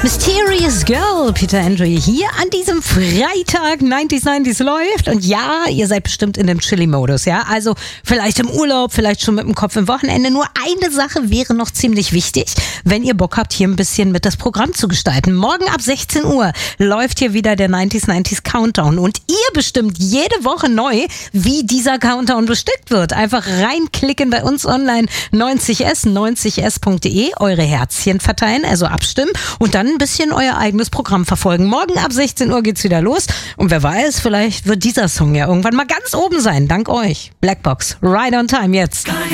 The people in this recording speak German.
Mysterious Girl, Peter Andre hier an diesem Freitag 90s läuft. Und ja, ihr seid bestimmt in dem Chilly-Modus, ja? Also vielleicht im Urlaub, vielleicht schon mit dem Kopf im Wochenende. Nur eine Sache wäre noch ziemlich wichtig, wenn ihr Bock habt, hier ein bisschen mit das Programm zu gestalten. Morgen ab 16 Uhr läuft hier wieder der 90s Countdown. Und ihr bestimmt jede Woche neu, wie dieser Countdown bestückt wird. Einfach reinklicken bei uns online 90s.de, eure Herzchen verteilen, also abstimmen und dann ein bisschen euer eigenes Programm verfolgen. Morgen ab 16 Uhr geht's wieder los und wer weiß, vielleicht wird dieser Song ja irgendwann mal ganz oben sein, dank euch. Blackbox, Right on Time jetzt.